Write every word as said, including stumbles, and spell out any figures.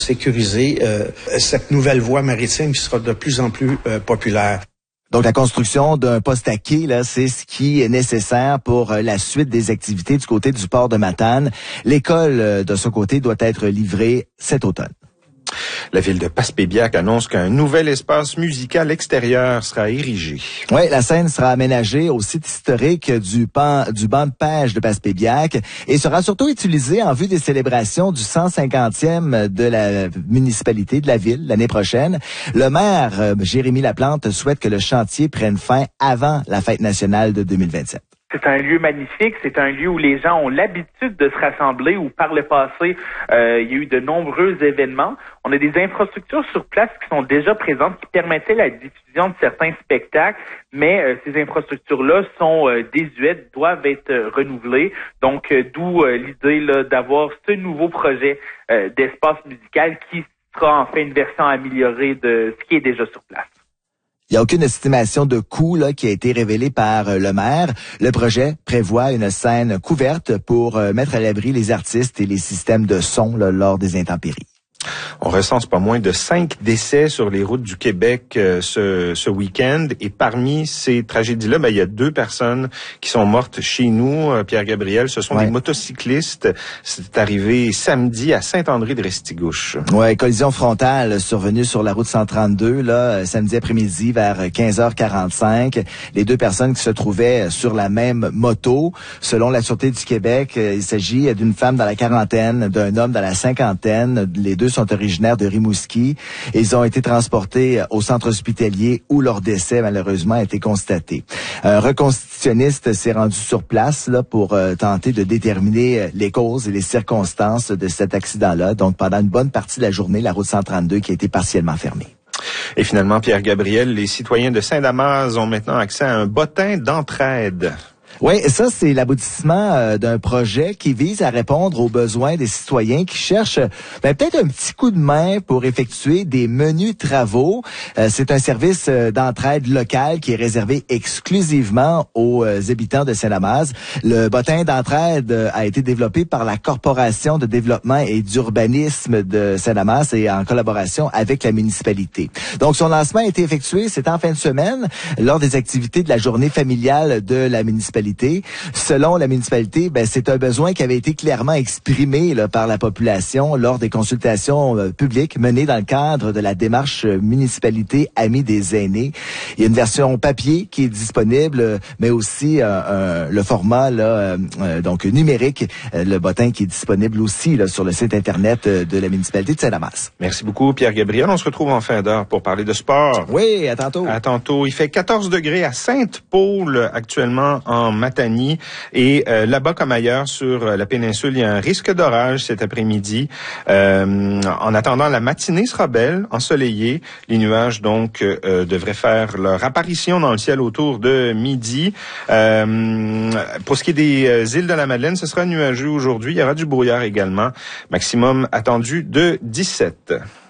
sécuriser euh, cette nouvelle voie maritime qui sera de plus en plus euh, populaire. Donc, la construction d'un poste à quai, là, c'est ce qui est nécessaire pour la suite des activités du côté du port de Matane. L'école, de ce côté, doit être livrée cet automne. La ville de Passepébiac annonce qu'un nouvel espace musical extérieur sera érigé. Oui, la scène sera aménagée au site historique du, pan, du banc de pêche de Passepébiac et sera surtout utilisée en vue des célébrations du cent cinquantième de la municipalité de la ville l'année prochaine. Le maire, euh, Jérémy Laplante, souhaite que le chantier prenne fin avant la fête nationale de deux mille vingt-sept. C'est un lieu magnifique, c'est un lieu où les gens ont l'habitude de se rassembler, où par le passé, euh, il y a eu de nombreux événements. On a des infrastructures sur place qui sont déjà présentes, qui permettaient la diffusion de certains spectacles, mais euh, ces infrastructures-là sont euh, désuètes, doivent être euh, renouvelées. Donc, euh, d'où euh, l'idée là, d'avoir ce nouveau projet euh, d'espace musical qui sera en fait une version améliorée de ce qui est déjà sur place. Il n'y a aucune estimation de coût là, qui a été révélée par euh, le maire. Le projet prévoit une scène couverte pour euh, mettre à l'abri les artistes et les systèmes de son là, lors des intempéries. On recense pas moins de cinq décès sur les routes du Québec euh, ce, ce week-end. Et parmi ces tragédies-là, ben, il y a deux personnes qui sont mortes chez nous, euh, Pierre-Gabriel. Ce sont ouais. des motocyclistes. C'est arrivé samedi à Saint-André-de-Restigouche. Ouais, collision frontale survenue sur la route cent trente-deux, là, samedi après-midi vers quinze heures quarante-cinq. Les deux personnes qui se trouvaient sur la même moto. Selon la Sûreté du Québec, il s'agit d'une femme dans la quarantaine, d'un homme dans la cinquantaine. Les deux sont originaires de Rimouski. Ils ont été transportés au centre hospitalier où leur décès, malheureusement, a été constaté. Un reconstitutionniste s'est rendu sur place là pour euh, tenter de déterminer les causes et les circonstances de cet accident-là. Donc, pendant une bonne partie de la journée, la route cent trente-deux qui a été partiellement fermée. Et finalement, Pierre-Gabriel, les citoyens de Saint-Damas ont maintenant accès à un bottin d'entraide. Oui, ça, c'est l'aboutissement euh, d'un projet qui vise à répondre aux besoins des citoyens qui cherchent ben, peut-être un petit coup de main pour effectuer des menus travaux. Euh, c'est un service euh, d'entraide locale qui est réservé exclusivement aux euh, habitants de Saint-Damas. Le bottin d'entraide euh, a été développé par la Corporation de développement et d'urbanisme de Saint-Damas et en collaboration avec la municipalité. Donc, son lancement a été effectué, c'est en fin de semaine, lors des activités de la journée familiale de la municipalité. Selon la municipalité, ben, c'est un besoin qui avait été clairement exprimé là, par la population lors des consultations euh, publiques menées dans le cadre de la démarche euh, municipalité Amis des aînés. Il y a une version papier qui est disponible, mais aussi euh, euh, le format là, euh, donc numérique, euh, le bottin qui est disponible aussi là, sur le site internet euh, de la municipalité de Saint-Damas. Merci beaucoup, Pierre-Gabriel. On se retrouve en fin d'heure pour parler de sport. Oui, à tantôt. À tantôt. Il fait quatorze degrés à Sainte-Paul actuellement en Matanie et euh, là-bas comme ailleurs sur la péninsule, il y a un risque d'orage cet après-midi. Euh, en attendant, la matinée sera belle, ensoleillée. Les nuages donc euh, devraient faire leur apparition dans le ciel autour de midi. Euh, pour ce qui est des euh, îles de la Madeleine, ce sera nuageux aujourd'hui. Il y aura du brouillard également. Maximum attendu de dix-sept.